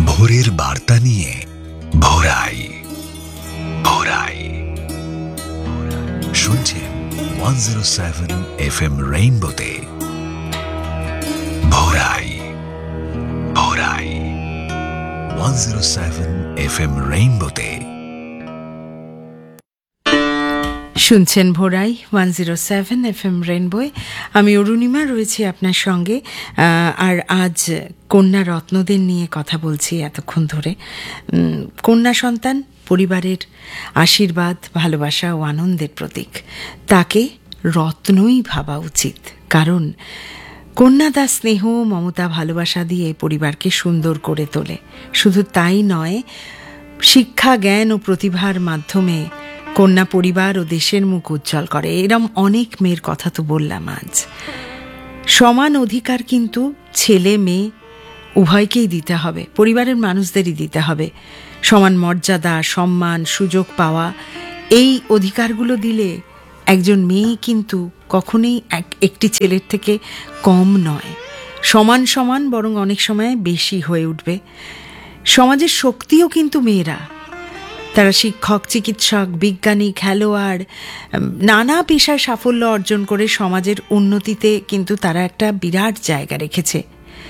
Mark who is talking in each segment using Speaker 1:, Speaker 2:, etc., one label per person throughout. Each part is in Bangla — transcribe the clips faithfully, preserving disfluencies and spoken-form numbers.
Speaker 1: ভোরের বার্তা নিয়ে ভোরাই ভোরাই শুনছেন one zero seven F M রেইনবোতে ভোরাই ভোরাই one zero seven F M রেইনবোতে
Speaker 2: শুনছেন ভোরাই one zero seven F M রেইনবোয়। আমি অরুণিমা রয়েছি আপনার সঙ্গে, আর আজ কন্যা রত্নদের নিয়ে কথা বলছি এতক্ষণ ধরে। কন্যা সন্তান পরিবারের আশীর্বাদ, ভালোবাসা ও আনন্দের প্রতীক। তাকে রত্নই ভাবা উচিত, কারণ কন্যা তার স্নেহ, মমতা, ভালোবাসা দিয়ে পরিবারকে সুন্দর করে তোলে। শুধু তাই নয়, শিক্ষা, জ্ঞান ও প্রতিভার মাধ্যমে কন্যা পরিবার ও দেশের মুখ উজ্জ্বল করে। এরম অনেক মেয়ের কথা তো বললাম আজ। সমান অধিকার কিন্তু ছেলে মেয়ে উভয়কেই দিতে হবে, পরিবারের মানুষদেরই দিতে হবে। সমান মর্যাদা, সম্মান, সুযোগ পাওয়া, এই অধিকারগুলো দিলে একজন মেয়ে কিন্তু কখনোই একটি ছেলের থেকে কম নয়, সমান সমান বরং অনেক সময় বেশি হয়ে উঠবে। সমাজের শক্তিও কিন্তু মেয়েরা। তারা শিক্ষক, চিকিৎসক, বিজ্ঞানী, খেলোয়াড়, নানা পেশায় সাফল্য অর্জন করে সমাজের উন্নতিতে কিন্তু তারা একটা বিরাট জায়গা রেখেছে।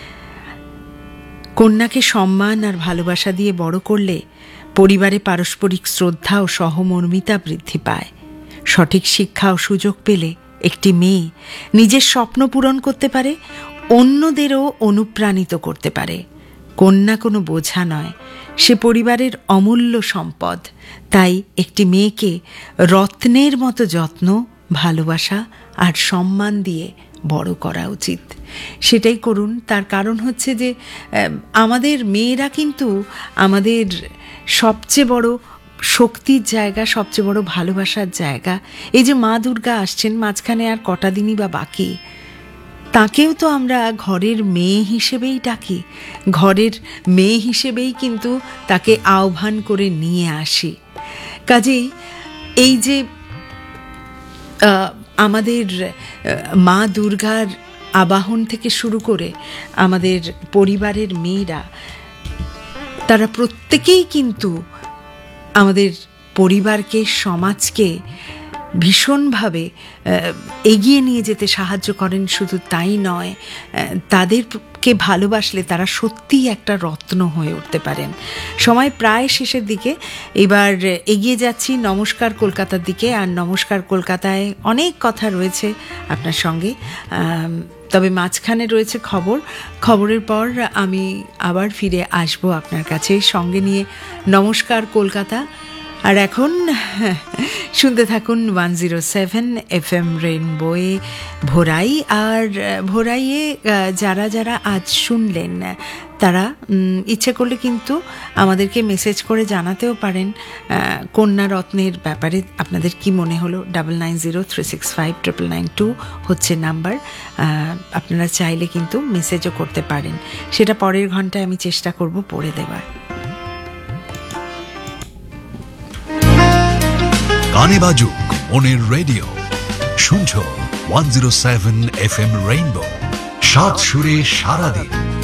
Speaker 2: কন্যাকে সম্মান আর ভালোবাসা দিয়ে বড় করলে পরিবারে পারস্পরিক শ্রদ্ধা ও সহমর্মিতা বৃদ্ধি পায়। সঠিক শিক্ষা ও সুযোগ পেলে একটি মেয়ে নিজের স্বপ্ন পূরণ করতে পারে, অন্যদেরও অনুপ্রাণিত করতে পারে। কন্যা কোনো বোঝা নয়, সে পরিবারের অমূল্য সম্পদ। তাই একটি মেয়েকে রত্নের মতো যত্ন, ভালোবাসা আর সম্মান দিয়ে বড় করা উচিত। সেটাই করুন। তার কারণ হচ্ছে যে আমাদের মেয়েরা কিন্তু আমাদের সবচেয়ে বড় শক্তির জায়গা, সবচেয়ে বড় ভালোবাসার জায়গা। এই যে মা দুর্গা আসছেন, মাঝখানে আর কটা দিনই বা বাকি, তাকেও তো আমরা ঘরের মেয়ে হিসেবেই ডাকি, ঘরের মেয়ে হিসেবেই কিন্তু তাকে আহ্বান করে নিয়ে আসি। কাজেই এই যে আমাদের মা দুর্গার আবাহন থেকে শুরু করে আমাদের পরিবারের মেয়েরা, তারা প্রত্যেকেই কিন্তু আমাদের পরিবারকে, সমাজকে ভীষণভাবে এগিয়ে নিয়ে যেতে সাহায্য করেন। শুধু তাই নয়, তাদেরকে ভালোবাসলে তারা সত্যিই একটা রত্ন হয়ে উঠতে পারেন। সময় প্রায় শেষের দিকে, এবার এগিয়ে যাচ্ছি নমস্কার কলকাতার দিকে। আর নমস্কার কলকাতায় অনেক কথা রয়েছে আপনার সঙ্গে, তবে মাঝখানে রয়েছে খবর। খবরের পর আমি আবার ফিরে আসবো আপনার কাছে সঙ্গে নিয়ে নমস্কার কলকাতা। আর এখন শুনতে থাকুন one zero seven F M রেইনবোয়ে ভোরাই। আর ভোরাইয়ে যারা যারা আজ শুনলেন, তারা ইচ্ছে করলে কিন্তু আমাদেরকে মেসেজ করে জানাতেও পারেন কন্যা রত্নের ব্যাপারে আপনাদের কি মনে হলো। Double nine zero three six five triple nine two হচ্ছে নাম্বার। আপনারা চাইলে কিন্তু মেসেজও করতে পারেন, সেটা পরের ঘন্টায় আমি চেষ্টা করব পড়ে দেওয়ার।
Speaker 1: গানে বাজুক মনের রেডিও, শুনছো one zero seven F M rainbow, সাত সুরে সারাদিন।